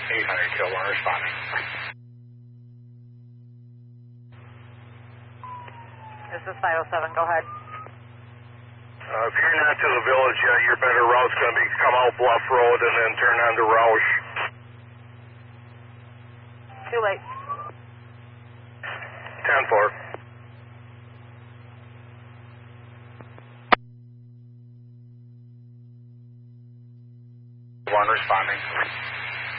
800 kill 1 responding. This is 507, go ahead. If you're not to the village yet, your better route's going to be come out Bluff Road and then turn onto Roush. Too late. 10-4. One responding.